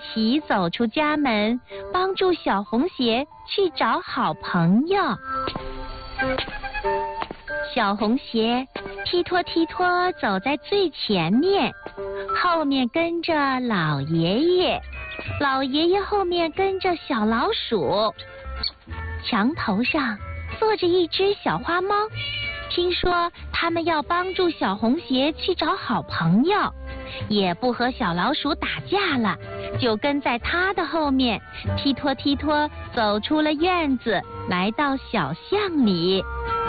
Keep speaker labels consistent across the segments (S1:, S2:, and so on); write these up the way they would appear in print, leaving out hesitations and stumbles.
S1: 起走出家门，帮助小红鞋去找好朋友。小红鞋踢拖踢拖走在最前面，后面跟着老爷爷，老爷爷后面跟着小老鼠。墙头上坐着一只小花猫，听说他们要帮助小红鞋去找好朋友，也不和小老鼠打架了，就跟在他的后面，踢拖踢拖走出了院子，来到小巷里。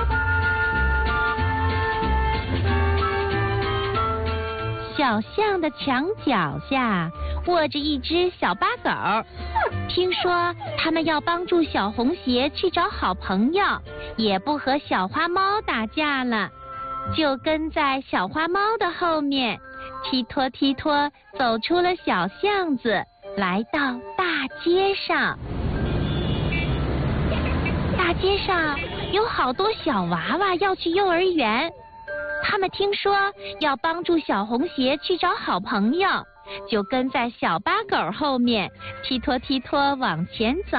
S1: 小巷的墙角下卧着一只小巴狗，听说他们要帮助小红鞋去找好朋友，也不和小花猫打架了，就跟在小花猫的后面，踢拖踢拖走出了小巷子，来到大街上。大街上有好多小娃娃要去幼儿园，他们听说要帮助小红鞋去找好朋友，就跟在小巴狗后面，踢拖踢拖往前走。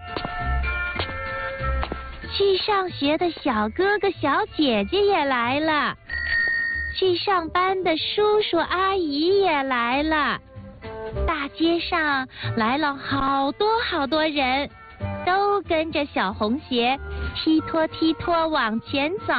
S1: 去上学的小哥哥小姐姐也来了，去上班的叔叔阿姨也来了。大街上来了好多好多人，都跟着小红鞋踢拖踢拖往前走。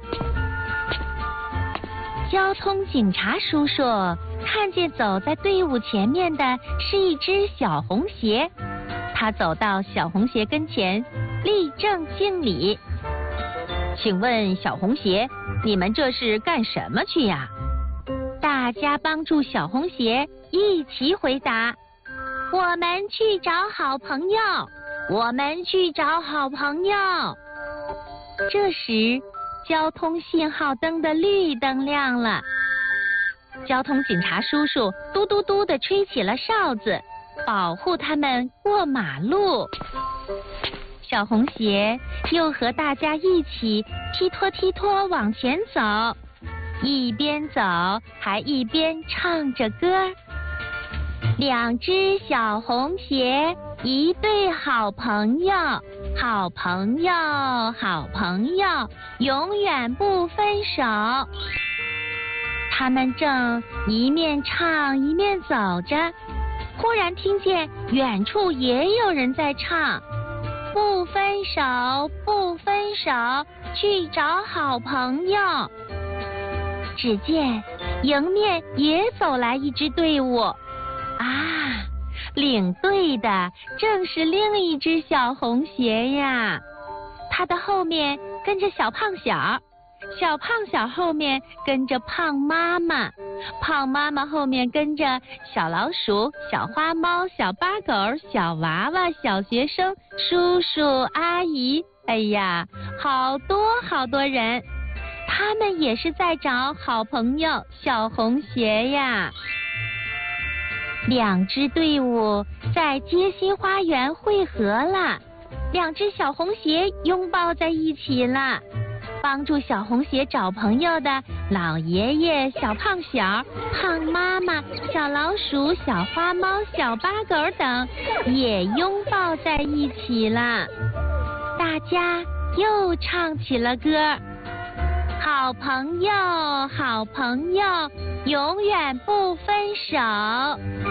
S1: 交通警察叔叔看见走在队伍前面的是一只小红鞋，他走到小红鞋跟前，立正敬礼。请问小红鞋，你们这是干什么去呀？大家帮助小红鞋一起回答：我们去找好朋友，我们去找好朋友。这时交通信号灯的绿灯亮了，交通警察叔叔嘟嘟嘟地吹起了哨子，保护他们过马路。小红鞋又和大家一起踢拖踢拖往前走，一边走还一边唱着歌。两只小红鞋，一对好朋友，好朋友，好朋友，永远不分手。他们正一面唱一面走着，忽然听见远处也有人在唱：不分手，不分手，去找好朋友。只见迎面也走来一支队伍，啊，领队的正是另一只小红鞋呀。它的后面跟着小胖小，小胖小后面跟着胖妈妈，胖妈妈后面跟着小老鼠、小花猫、小巴狗、小娃娃、小学生、叔叔阿姨，哎呀，好多好多人，他们也是在找好朋友小红鞋呀。两支队伍在街心花园汇合了，两只小红鞋拥抱在一起了。帮助小红鞋找朋友的老爷爷、小胖小、胖妈妈、小老鼠、小花猫、小巴狗等也拥抱在一起了。大家又唱起了歌：好朋友，好朋友，永远不分手。